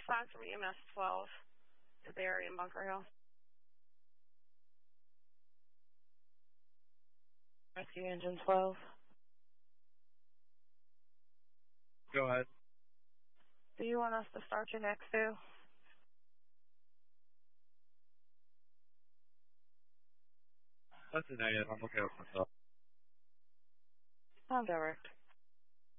5 from EMS 12 to Barry and Bunker Hill. Rescue Engine 12. Go ahead. Do you want us to start your next two? That's a negative. I'm okay with myself. I'll direct.